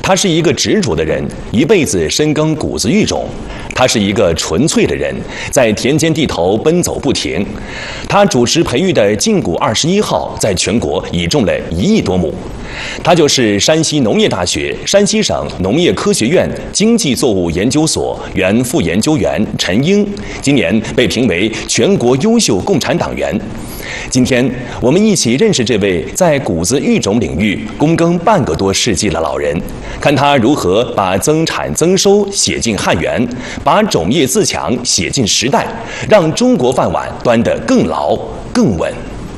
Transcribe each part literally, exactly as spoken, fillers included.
他是一个执着的人，一辈子深耕谷子育种。他是一个纯粹的人，在田间地头奔走不停。他主持培育的禁谷二十一号，在全国已种了一亿多亩。他就是山西农业大学山西省农业科学院经济作物研究所原副研究员陈英，今年被评为全国优秀共产党员。今天我们一起认识这位在谷子育种领域躬耕半个多世纪的老人，看他如何把增产增收写进汉源，把种业自强写进时代，让中国饭碗端得更牢更稳。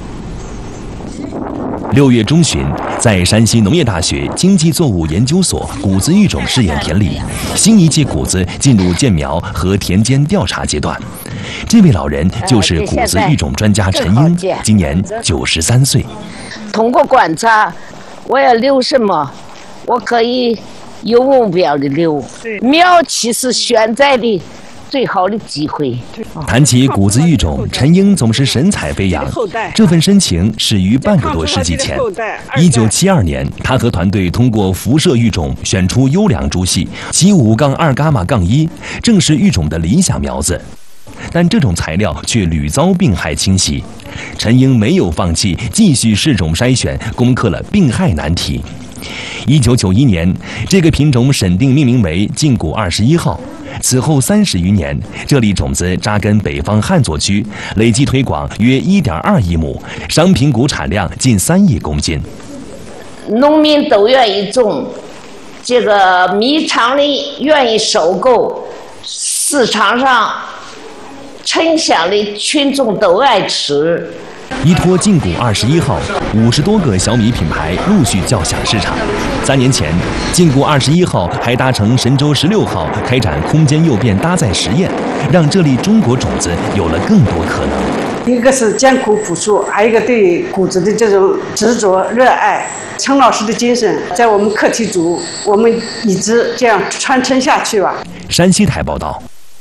六月中旬，在山西农业大学经济作物研究所谷子育种试验田里，新一季谷子进入建苗和田间调查阶段。这位老人就是谷子育种专家陈英，今年九十三岁。 通过观察，我要留什么，我可以有目标的留。苗期是选在的最好的机会。 谈起谷子育种，陈英总是神采飞扬。这份深情始于半个多世纪前。一九七二年，他和团队通过辐射育种选出优良株系其五杠二伽马杠一，正是育种的理想苗子。但这种材料却屡遭病害侵袭，陈英没有放弃，继续试种筛选，攻克了病害难题。一九九一年，这个品种审定命名为禁谷二十一号。此后三十余年，这粒种子扎根北方汉左区，累计推广约一点二亿亩，商品谷产量近三亿公斤。 农民都愿意种，这个米厂里愿意收购，市场上城乡的群众都爱吃。 依托禁谷二十一号，五十多个小米品牌陆续叫响市场。三年前，禁谷二十一号还搭乘神舟十六号开展空间诱变搭载实验，让这粒中国种子有了更多可能。 一个是艰苦朴素，还有一个对谷子的这种执着热爱。陈老师的精神在我们课题组，我们一直这样传承下去吧。 山西台报道。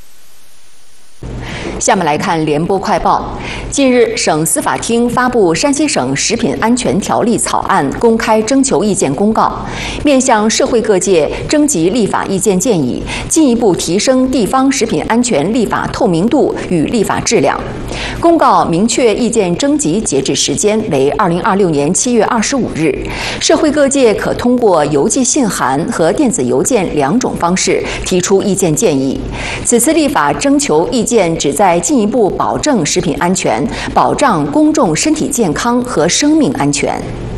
下面来看联播快报。近日，省司法厅发布《山西省食品安全条例》草案公开征求意见公告，面向社会各界征集立法意见建议，进一步提升地方食品安全立法透明度与立法质量。公告明确意见征集截止时间为二零二六年七月二十五日，社会各界可通过邮寄信函和电子邮件两种方式提出意见建议。此次立法征求意见旨在进一步保证食品安全，保障公众身体健康和生命安全。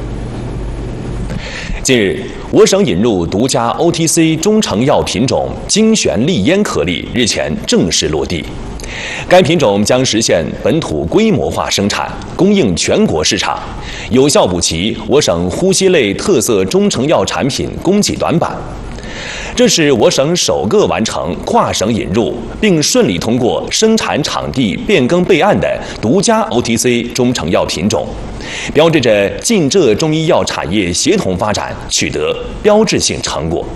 近日，我省引入独家 O T C 中成药品种精选利烟颗粒日前正式落地。该品种将实现本土规模化生产，供应全国市场，有效补齐我省呼吸类特色中成药产品供给短板。这是我省首个完成跨省引入并顺利通过生产场地变更备案的独家 O T C 中成药品种，标志着晋浙中医药产业协同发展取得标志性成果。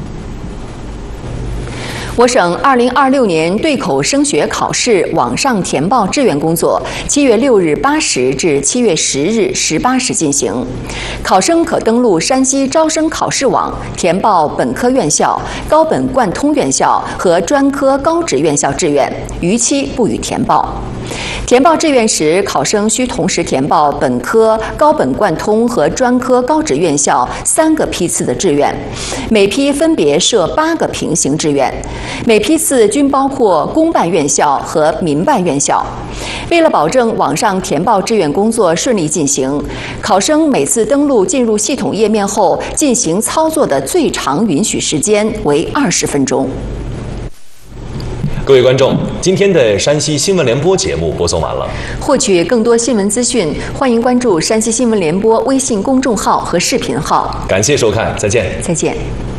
我省二零二六年对口升学考试网上填报志愿工作，七月六日八时至七月十日十八时进行。考生可登录山西招生考试网填报本科院校、高本贯通院校和专科高职院校志愿，逾期不予填报。填报志愿时，考生需同时填报本科、高本贯通和专科高职院校三个批次的志愿，每批分别设八个平行志愿，每批次均包括公办院校和民办院校。为了保证网上填报志愿工作顺利进行，考生每次登录进入系统页面后进行操作的最长允许时间为二十分钟。各位观众，今天的山西新闻联播节目播送完了。获取更多新闻资讯，欢迎关注山西新闻联播微信公众号和视频号。感谢收看，再见。再见。